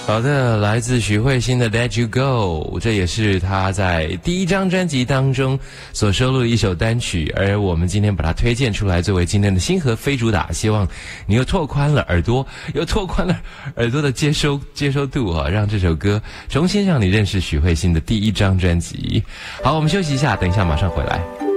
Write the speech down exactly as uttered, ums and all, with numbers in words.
好的，来自许慧欣的 Let You Go， 这也是她在第一张专辑当中所收录的一首单曲，而我们今天把它推荐出来作为今天的星河非主打，希望你又拓宽了耳朵，又拓宽了耳朵的接收接收度啊，让这首歌重新让你认识许慧欣的第一张专辑。好，我们休息一下，等一下马上回来。